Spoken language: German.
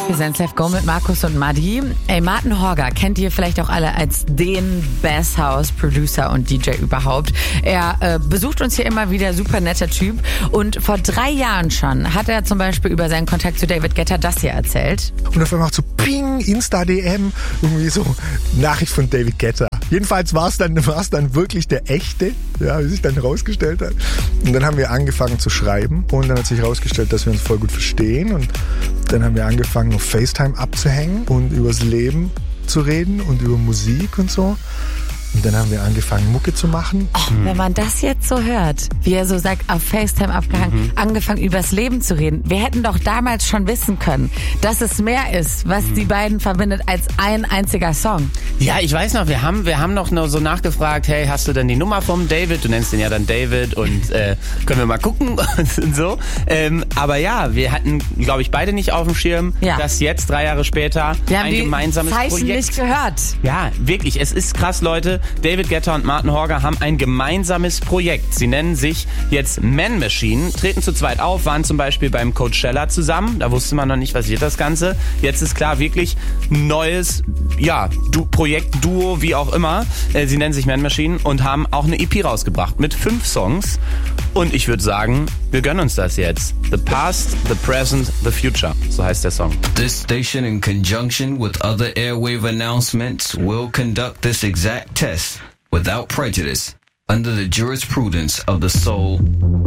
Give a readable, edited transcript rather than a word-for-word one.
Wir sind Let's Go mit Markus und Madi. Ey, Martin Horger kennt ihr vielleicht auch alle als den Basshouse-Producer und DJ überhaupt. Er besucht uns hier immer wieder, super netter Typ. Und vor 3 Jahren schon hat er zum Beispiel über seinen Kontakt zu David Guetta das hier erzählt. Und auf einmal macht so Ping, Insta-DM, irgendwie so Nachricht von David Guetta. Jedenfalls war es dann wirklich der echte, ja, wie sich dann herausgestellt hat. Und dann haben wir angefangen zu schreiben und dann hat sich herausgestellt, dass wir uns voll gut verstehen und dann haben wir angefangen, auf FaceTime abzuhängen und übers Leben zu reden und über Musik und so. Und dann haben wir angefangen, Mucke zu machen. Oh, wenn man das jetzt so hört, wie er so sagt, auf FaceTime abgehangen, angefangen übers Leben zu reden. Wir hätten doch damals schon wissen können, dass es mehr ist, was die beiden verbindet, als ein einziger Song. Ja, ich weiß noch, wir haben noch so nachgefragt, hey, hast du denn die Nummer vom David? Du nennst den ja dann David und können wir mal gucken und so. Aber ja, wir hatten, glaube ich, beide nicht auf dem Schirm, dass jetzt 3 Jahre später ein gemeinsames Projekt... Wir haben die Zeichen nicht gehört. Ja, wirklich, es ist krass, Leute. David Guetta und Martin Horger haben ein gemeinsames Projekt. Sie nennen sich jetzt Man Machine, treten zu zweit auf, waren zum Beispiel beim Coachella zusammen. Da wusste man noch nicht, was wird das Ganze. Jetzt ist klar, wirklich neues, Projekt, Duo, wie auch immer. Sie nennen sich Man Machine und haben auch eine EP rausgebracht mit 5 Songs. Und ich würde sagen, wir gönnen uns das jetzt. The Past, The Present, The Future. So heißt der Song. This station, in conjunction with other airwave announcements, will conduct this exact test without prejudice under the jurisprudence of the Soul